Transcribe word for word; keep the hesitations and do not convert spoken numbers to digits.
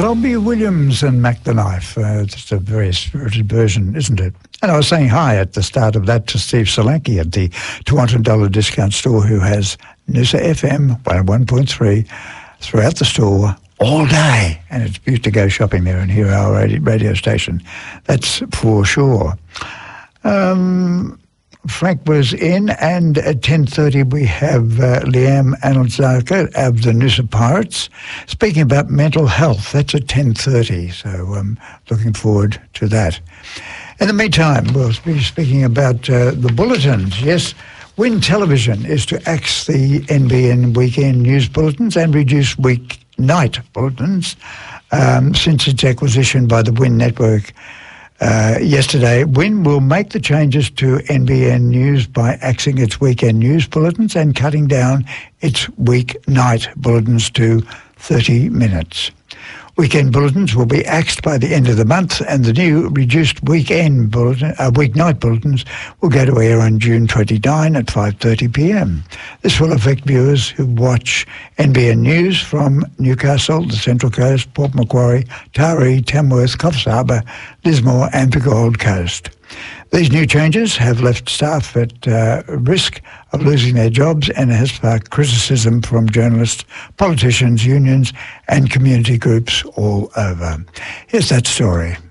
Robbie Williams and Mac the Knife. Uh, just a very spirited version, isn't it? And I was saying hi at the start of that to Steve Solanke at the Toronto Dollar Discount Store, who has Noosa F M one oh one point three throughout the store all day. And it's beautiful to go shopping there and hear our radio, radio station. That's for sure. Um... Frank was in, and at ten thirty we have uh, Liam Anelzaka of the Noosa Pirates speaking about mental health. That's at ten thirty, so I'm um, looking forward to that. In the meantime, we'll be speaking about uh, the bulletins. Yes, Win Television is to axe the N B N weekend news bulletins and reduce weeknight bulletins um, since its acquisition by the Win Network. Uh, yesterday, Win will make the changes to N B N News by axing its weekend news bulletins and cutting down its weeknight bulletins to thirty minutes. Weekend bulletins will be axed by the end of the month, and the new reduced weekend bulletin, uh, weeknight bulletins will go to air on June twenty-ninth at five thirty p m. This will affect viewers who watch N B N News from Newcastle, the Central Coast, Port Macquarie, Taree, Tamworth, Coffs Harbour, Lismore and the Gold Coast. These new changes have left staff at uh, risk of losing their jobs and has sparked criticism from journalists, politicians, unions and community groups all over. Here's that story.